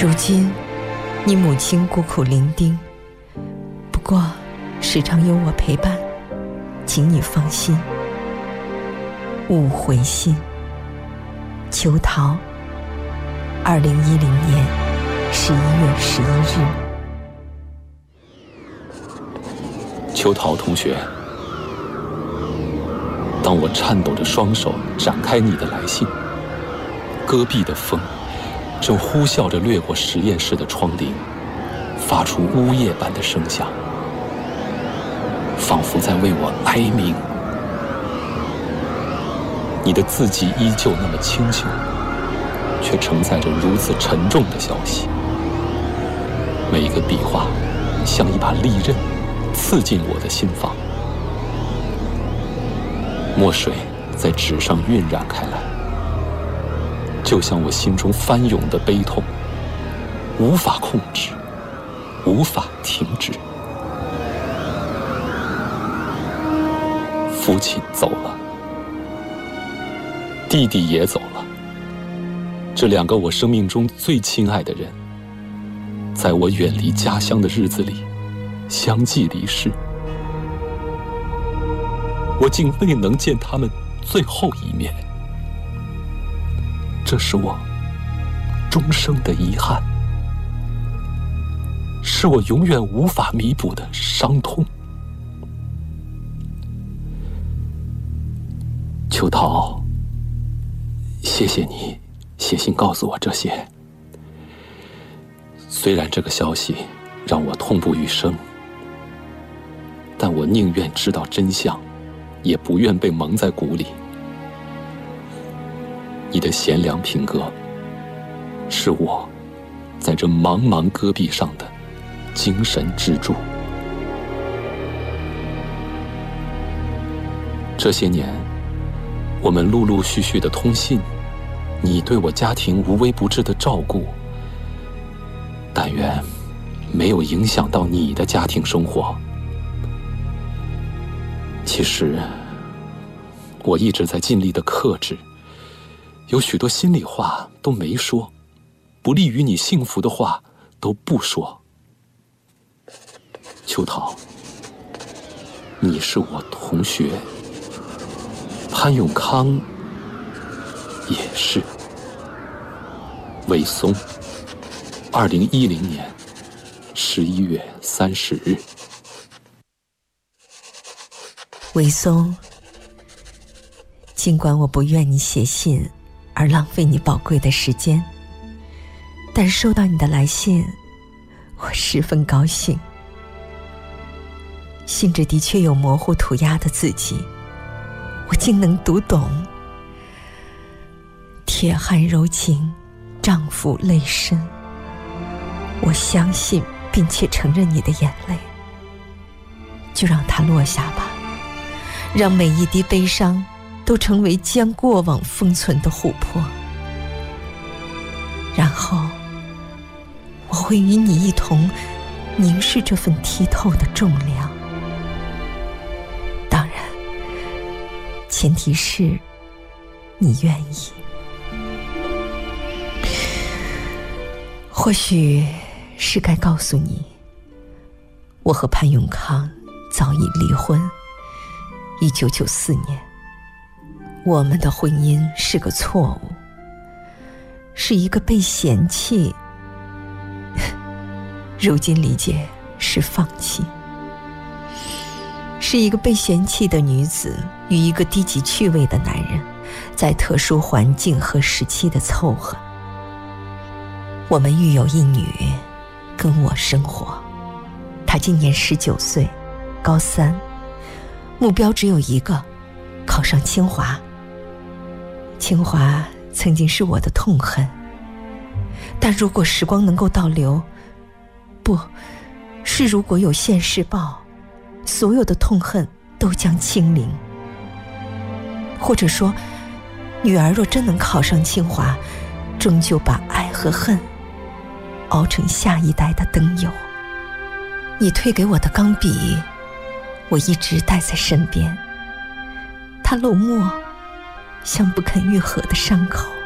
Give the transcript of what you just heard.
如今你母亲孤苦伶仃，不过时常有我陪伴，请你放心，勿回信。秋桃，2010年11月11日。 秋桃同学，当我颤抖着双手展开你的来信，戈壁的风正呼啸着掠过实验室的窗棂，发出呜咽般的声响，仿佛在为我哀鸣。你的字迹依旧那么清秀，却承载着如此沉重的消息。每一个笔画像一把利刃，刺进我的心房。墨水在纸上晕染开来，就像我心中翻涌的悲痛，无法控制，无法停止。父亲走了，弟弟也走了，这2个我生命中最亲爱的人，在我远离家乡的日子里相继离世。我竟未能见他们最后一面，这是我终生的遗憾，是我永远无法弥补的伤痛。秋桃，谢谢你写信告诉我这些。虽然这个消息让我痛不欲生，但我宁愿知道真相，也不愿被蒙在鼓里。你的贤良品格，是我在这茫茫戈壁上的精神支柱。这些年，我们陆陆续续的通信，你对我家庭无微不至的照顾，但愿没有影响到你的家庭生活。其实，我一直在尽力的克制，有许多心里话都没说，不利于你幸福的话都不说。秋桃，你是我同学，潘永康也是。魏松，2010年11月30日。 魏松，尽管我不愿你写信而浪费你宝贵的时间，但收到你的来信，我十分高兴。信纸的确有模糊涂鸦的字迹，我竟能读懂。铁汉柔情，丈夫泪深。我相信并且承认你的眼泪，就让它落下吧，让每一滴悲伤都成为将过往封存的琥珀。然后我会与你一同凝视这份剔透的重量。当然，前提是你愿意。或许是该告诉你，我和潘永康早已离婚。1994年，我们的婚姻是个错误，是一个被嫌弃，如今理解是放弃，是一个被嫌弃的女子与一个低级趣味的男人在特殊环境和时期的凑合。我们育有一女跟我生活，她今年19岁，高3，目标只有一个，考上清华。清华曾经是我的痛恨，但如果时光能够倒流，不是如果有现世报，所有的痛恨都将清零。或者说，女儿若真能考上清华，终究把爱和恨熬成下一代的灯油。你推给我的钢笔，我一直带在身边，它漏墨，像不肯愈合的伤口。